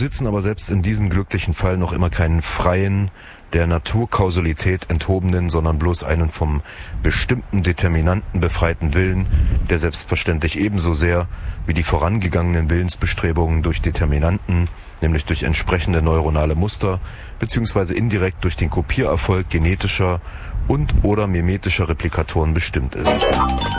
besitzen aber selbst in diesem glücklichen Fall noch immer keinen freien, der Naturkausalität enthobenen, sondern bloß einen vom bestimmten Determinanten befreiten Willen, der selbstverständlich ebenso sehr wie die vorangegangenen Willensbestrebungen durch Determinanten, nämlich durch entsprechende neuronale Muster, beziehungsweise indirekt durch den Kopiererfolg genetischer und/oder mimetischer Replikatoren bestimmt ist.